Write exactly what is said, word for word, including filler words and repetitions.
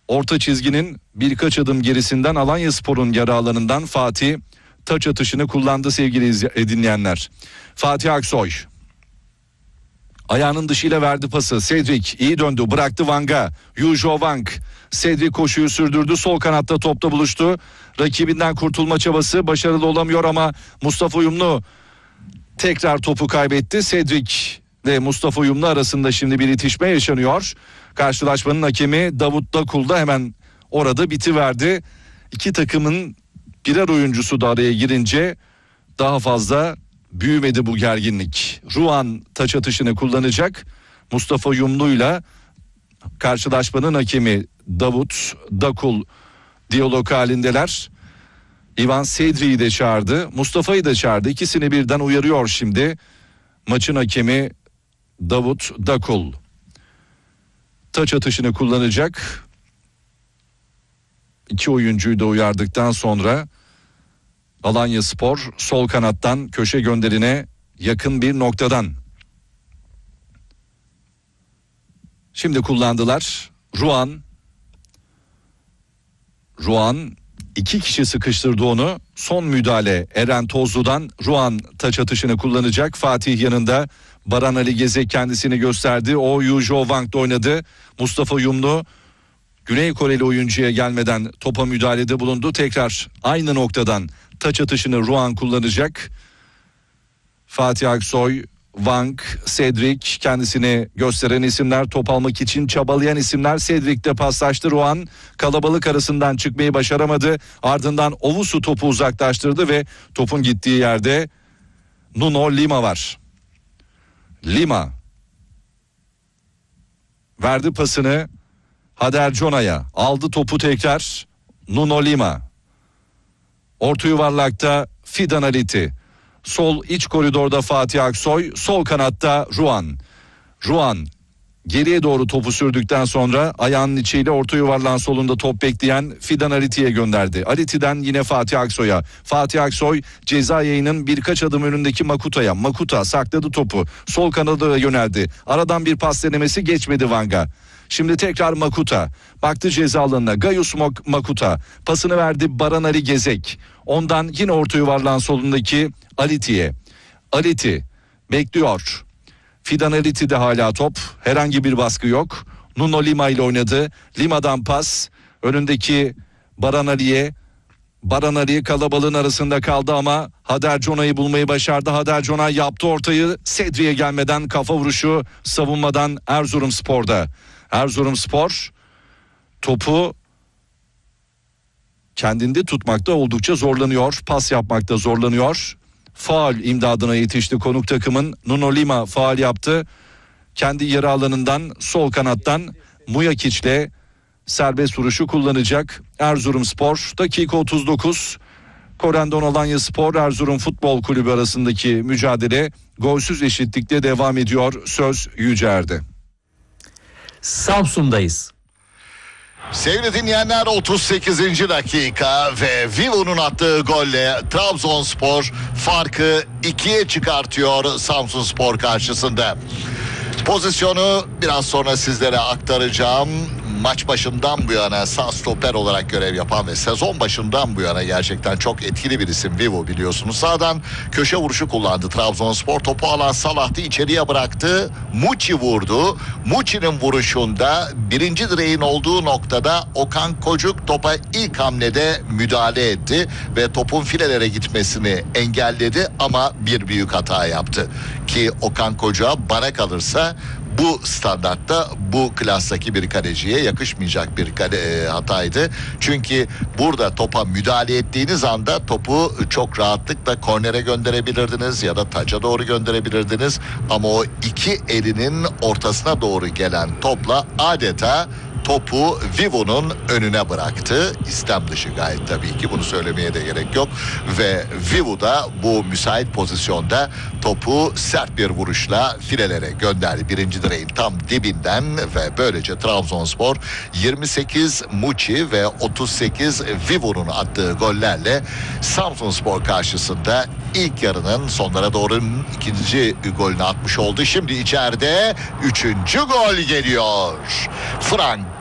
orta çizginin birkaç adım gerisinden Alanyaspor'un yarı alanından Fatih taç atışını kullandı sevgili dinleyenler. Fatih Aksoy ayağının dışıyla verdi pası. Cedric iyi döndü, bıraktı Wang'a. Yujo Wang. Cedric koşuyu sürdürdü. Sol kanatta topla buluştu. Rakibinden kurtulma çabası başarılı olamıyor ama Mustafa Uyumlu tekrar topu kaybetti. Cedric ve Mustafa Uyumlu arasında şimdi bir itişme yaşanıyor. Karşılaşmanın hakemi Davut Dakul da hemen orada bitiverdi. İki takımın birer oyuncusu da araya girince daha fazla büyümedi bu gerginlik. Ruan taç atışını kullanacak. Mustafa Yumlu'yla karşılaşmanın hakemi Davut Dakul diyalog halindeler. Ivan Sedri'yi de çağırdı. Mustafa'yı da çağırdı. İkisini birden uyarıyor şimdi. Maçın hakemi Davut Dakul. Taç atışını kullanacak. İki oyuncuyu da uyardıktan sonra Alanyaspor sol kanattan köşe gönderine yakın bir noktadan. Şimdi kullandılar. Ruan. Ruan iki kişi sıkıştırdı onu. Son müdahale Eren Tozlu'dan. Ruan taç atışını kullanacak. Fatih yanında. Baran Ali Gezek kendisini gösterdi. O Yujo Wang'da oynadı. Mustafa Yumlu Güney Koreli oyuncuya gelmeden topa müdahalede bulundu. Tekrar aynı noktadan taç atışını Ruan kullanacak. Fatih Aksoy, Wang, Cedric kendisini gösteren isimler, top almak için çabalayan isimler. Cedric de paslaştı. Ruan kalabalık arasından çıkmayı başaramadı. Ardından Ovusu topu uzaklaştırdı ve topun gittiği yerde Nuno Lima var. Lima verdi pasını Hader Cona'ya, aldı topu tekrar Nuno Lima. Orta yuvarlakta Fidan Aliti. Sol iç koridorda Fatih Aksoy. Sol kanatta Ruan. Ruan geriye doğru topu sürdükten sonra ayağının içiyle orta yuvarlağın solunda top bekleyen Fidan Aliti'ye gönderdi. Aliti'den yine Fatih Aksoy'a. Fatih Aksoy ceza yayının birkaç adım önündeki Makuta'ya. Makuta sakladı topu. Sol kanada yöneldi. Aradan bir pas denemesi geçmedi Wang'a. Şimdi tekrar Makuta. Baktı ceza alanına. Gayus Makuta. Pasını verdi Baran Ali Gezek. Ondan yine orta yuvarlağın solundaki Aliti'ye. Aliti bekliyor. Fidan Aliti'de hala top. Herhangi bir baskı yok. Nuno Lima ile oynadı. Lima'dan pas. Önündeki Baran Ali'ye. Baran Ali kalabalığın arasında kaldı ama Hader Cona'yı bulmayı başardı. Hader Cona yaptı ortayı. Sedri'ye gelmeden kafa vuruşu savunmadan Erzurumspor'da. Erzurumspor topu kendinde tutmakta oldukça zorlanıyor. Pas yapmakta zorlanıyor. Faul imdadına yetişti konuk takımın. Nuno Lima faul yaptı. Kendi yarı alanından sol kanattan Mujakic'le serbest vuruşu kullanacak Erzurumspor. Dakika otuz dokuz. Korendon Alanyaspor Erzurum Futbol Kulübü arasındaki mücadele golsüz eşitlikte devam ediyor. Söz Yücer'de. Samsun'dayız. Sevgili dinleyenler, otuz sekizinci dakika ve Vivo'nun attığı golle Trabzonspor farkı ikiye çıkartıyor Samsunspor karşısında. Pozisyonu biraz sonra sizlere aktaracağım. Maç başından bu yana sağ stoper olarak görev yapan ve sezon başından bu yana gerçekten çok etkili bir isim Vivo, biliyorsunuz. Sağdan köşe vuruşu kullandı Trabzonspor. Topu alan Salah'tı, içeriye bıraktı. Muçi vurdu. Muçi'nin vuruşunda birinci direğin olduğu noktada Okan Kocuk topa ilk hamlede müdahale etti ve topun filelere gitmesini engelledi ama bir büyük hata yaptı. Ki Okan Kocuk'a bana kalırsa bu standartta, bu klastaki bir kaleciye yakışmayacak bir kale, e, hataydı. Çünkü burada topa müdahale ettiğiniz anda topu çok rahatlıkla kornere gönderebilirdiniz ya da taca doğru gönderebilirdiniz. Ama o iki elinin ortasına doğru gelen topla adeta topu Vivo'nun önüne bıraktı. İstem dışı gayet tabii ki, bunu söylemeye de gerek yok. Ve Vivo da bu müsait pozisyonda topu sert bir vuruşla filelere gönderdi. Birinci direğin tam dibinden ve böylece Trabzonspor yirmi sekiz Muçi ve otuz sekiz Vivo'nun attığı gollerle Samsunspor karşısında ilk yarının sonlara doğru ikinci golünü atmış oldu. Şimdi içeride üçüncü gol geliyor. Frank